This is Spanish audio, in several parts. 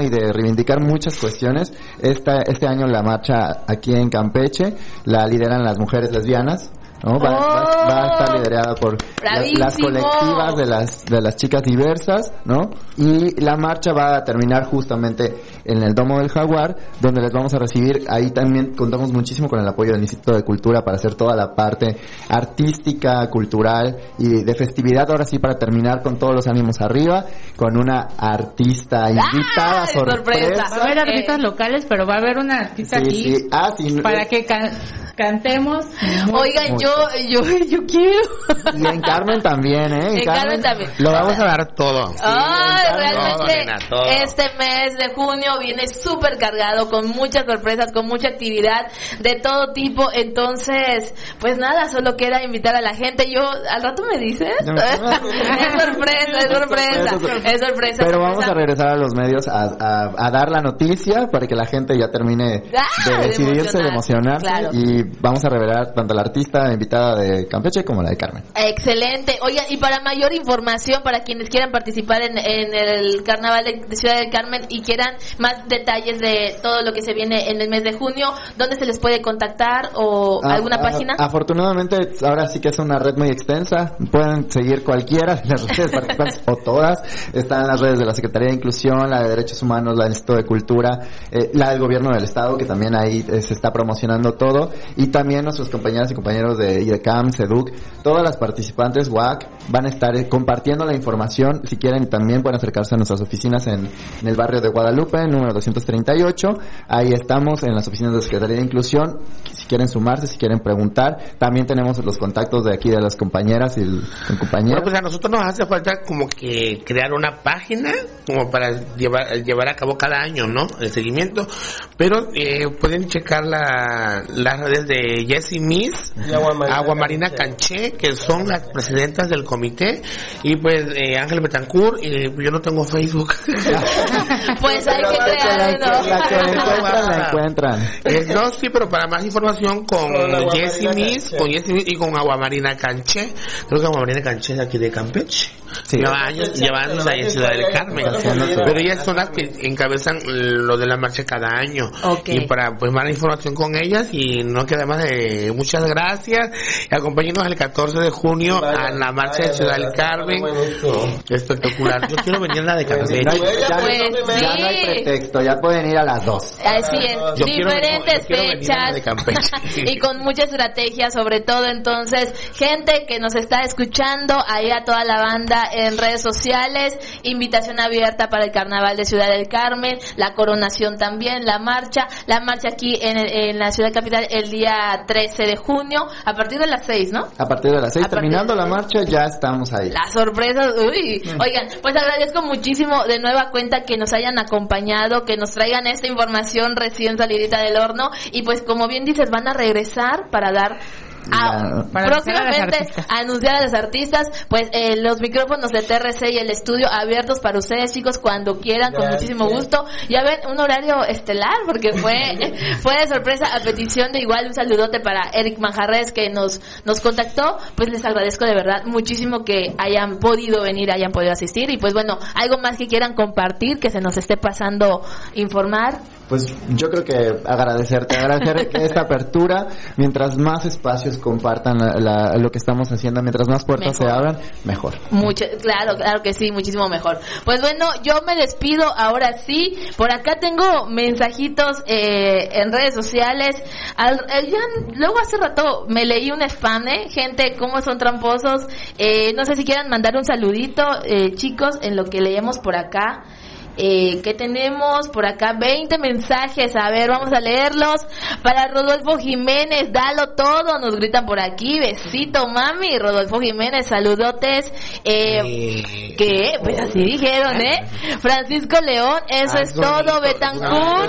y de reivindicar muchas cuestiones. Este año la marcha aquí en Campeche la lideran las mujeres lesbianas, ¿no? Va a estar liderada por las colectivas de las chicas diversas, ¿no? Y la marcha va a terminar justamente en el Domo del Jaguar, donde les vamos a recibir. Ahí también contamos muchísimo con el apoyo del Instituto de Cultura para hacer toda la parte artística, cultural y de festividad. Ahora sí, para terminar con todos los ánimos arriba, con una artista invitada sorpresa. Va a haber artistas locales, pero va a haber una artista aquí para que cantemos. Oigan, yo quiero. Y en Carmen también, En Carmen también. Lo vamos a dar todo. Realmente todo. Este mes de junio viene súper cargado, con muchas sorpresas, con mucha actividad de todo tipo. Entonces, pues nada, solo queda invitar a la gente. Yo, al rato me dices. Es sorpresa. Pero vamos a regresar a los medios a dar la noticia para que la gente ya termine de decidirse, de emocionarse. Claro. Y vamos a revelar tanto la artista invitada de Campeche como la de Carmen. Excelente. Oigan, y para mayor información, para quienes quieran participar en el carnaval de Ciudad del Carmen y quieran más detalles de todo lo que se viene en el mes de junio, ¿dónde se les puede contactar o alguna página? Afortunadamente, ahora sí que es una red muy extensa. Pueden seguir cualquiera de las redes participantes o todas. Están las redes de la Secretaría de Inclusión, la de Derechos Humanos, la del Instituto de Cultura, la del Gobierno del Estado, que también ahí se está promocionando todo. Y también nuestros compañeras y compañeros de IDECAM, SEDUC, todas las participantes WAC van a estar compartiendo la información. Si quieren, también pueden acercarse a nuestras oficinas en el barrio de Guadalupe, número 238. Ahí estamos en las oficinas de Secretaría de Inclusión. Si quieren sumarse, si quieren preguntar, también tenemos los contactos de aquí de las compañeras y compañeros. Bueno, pues a nosotros nos hace falta como que crear una página como para llevar a cabo cada año, ¿no? El seguimiento, pero pueden checar las redes de Jessie Miss, Agua Marina Canché, que son las presidentas del comité, y pues Ángel Betancourt, y yo no tengo Facebook. Pues hay que crearlo. La encuentran. No, sí, pero para más información con Jessie Miss y con Agua Marina Canché. Creo que Agua Marina Canché es aquí de Campeche. Sí. Lleva años llevándola en Ciudad del Carmen. Pero ellas son las que encabezan lo de la marcha cada año. Okay. Y para pues más información con ellas, y no queda más de muchas gracias. Y acompáñenos el 14 de junio a la marcha de Ciudad del Carmen. Espectacular. Yo quiero venir a la de Campeche. Ya no hay pretexto, ya pueden ir a las 2. Así es. Diferentes fechas y con mucha estrategia sobre todo. Entonces, gente que nos está escuchando, ahí a toda la banda en redes sociales, invitación abierta para el Carnaval de Ciudad del Carmen, la coronación también, la marcha aquí en la ciudad capital el día 13 de junio, a partir de las 6, ¿no? A partir de las 6, terminando la marcha, ya estamos ahí. Las sorpresas, Oigan, pues agradezco muchísimo de nueva cuenta que nos hayan acompañado, que nos traigan esta información recién salidita del horno, y pues como bien dices, van a regresar para dar próximamente a anunciar a los artistas. Pues los micrófonos de TRC y el estudio abiertos para ustedes, chicos, cuando quieran, con muchísimo gusto. Ya ven, un horario estelar, porque fue de sorpresa, a petición de igual un saludote para Eric Manjarres, que nos contactó. Pues les agradezco de verdad muchísimo que hayan podido venir, hayan podido asistir. Y pues bueno, algo más que quieran compartir, que se nos esté pasando informar. Pues yo creo que agradecer esta apertura. Mientras más espacios compartan lo que estamos haciendo, mientras más puertas se abran, mejor. Claro que sí, muchísimo mejor. Pues bueno, yo me despido ahora sí. Por acá tengo mensajitos en redes sociales. Luego hace rato me leí un spam, gente, cómo son tramposos. No sé si quieran mandar un saludito, chicos, en lo que leemos por acá. ¿Qué tenemos por acá? 20 mensajes, a ver, vamos a leerlos. Para Rodolfo Jiménez, dalo todo, nos gritan por aquí. Besito, mami. Rodolfo Jiménez, saludotes. ¿Qué? Pues así dijeron, Francisco León, eso es todo. Betancourt,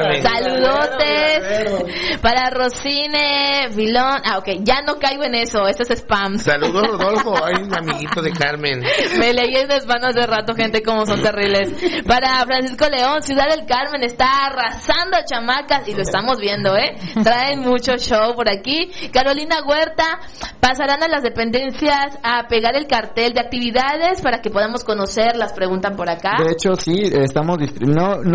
saludotes. Para Rosine Vilón, ya no caigo en eso, esto es spam. Saludos, Rodolfo, hay un amiguito de Carmen. Me leí el spam hace rato, gente, como son terribles. Para Francisco León, Ciudad del Carmen está arrasando a chamacas, y lo estamos viendo, traen mucho show por aquí. Carolina Huerta, pasarán a las dependencias a pegar el cartel de actividades para que podamos conocer, las preguntan por acá. De hecho, sí, estamos